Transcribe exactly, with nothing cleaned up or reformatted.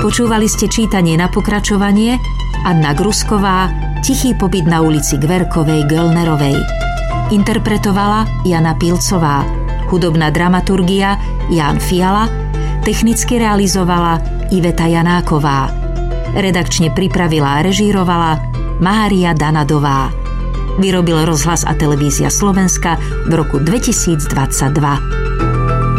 Počúvali ste čítanie Na pokračovanie Anna Grusková, Tichý pobyt na ulici Gverkovej Göllnerovej. Interpretovala Jana Pilcová. Hudobná dramaturgia Ján Fiala. Technicky realizovala Iveta Janáková. Redakčne pripravila a režírovala Mária Danadová. Vyrobil Rozhlas a televízia Slovenska v roku dvetisícdvadsaťdva.